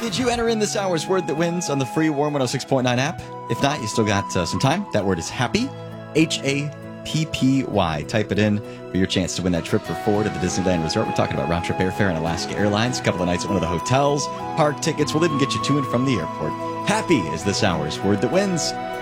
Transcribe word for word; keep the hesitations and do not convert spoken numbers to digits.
Did you enter in this hour's word that wins on the free Warm one oh six point nine app? If not, you still got uh, some time. That word is happy. H A P P Y. Type it in for your chance to win that trip for four to the Disneyland Resort. We're talking about round-trip airfare and Alaska Airlines, a couple of nights at one of the hotels, park tickets. We'll even get you to and from the airport. Happy is this hour's word that wins